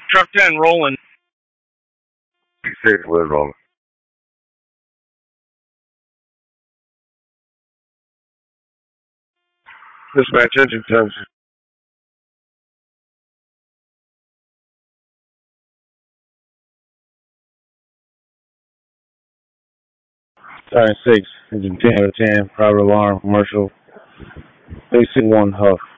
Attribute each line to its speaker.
Speaker 1: Truck 10 rolling.
Speaker 2: 6 was rolling. Dispatch engine turns. Siren 6, engine 10 out of 10, private alarm, commercial, basic 1 Huff.